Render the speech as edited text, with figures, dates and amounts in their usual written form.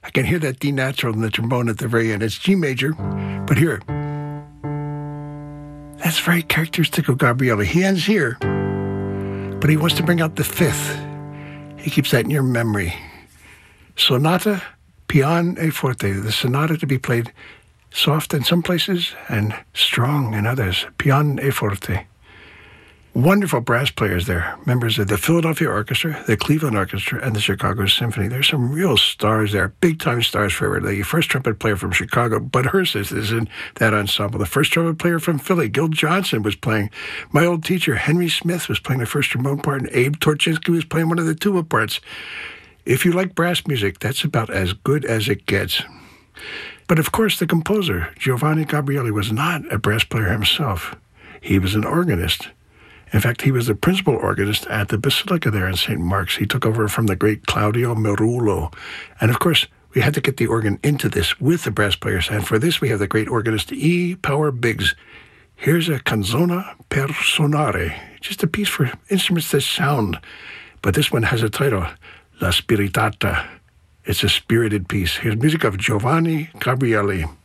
I can hear that D natural in the trombone at the very end. It's G major, but here. That's very characteristic of Gabrieli. He ends here, but he wants to bring out the fifth. He keeps that in your memory. Sonata piano forte, the sonata to be played soft in some places and strong in others. Piano forte. Wonderful brass players there, members of the Philadelphia Orchestra, the Cleveland Orchestra, and the Chicago Symphony. There's some real stars there, big-time stars forever. The first trumpet player from Chicago, Bud Hurst, is in that ensemble. The first trumpet player from Philly, Gil Johnson, was playing. My old teacher, Henry Smith, was playing the first trombone part, and Abe Torchinsky was playing one of the tuba parts. If you like brass music, that's about as good as it gets. But of course, the composer, Giovanni Gabrieli, was not a brass player himself. He was an organist. In fact, he was the principal organist at the Basilica there in St. Mark's. He took over from the great Claudio Merulo. And of course, we had to get the organ into this with the brass players. And for this, we have the great organist E. Power Biggs. Here's a canzona per sonare, just a piece for instruments that sound. But this one has a title, La Spiritata. It's a spirited piece. Here's music of Giovanni Gabrieli.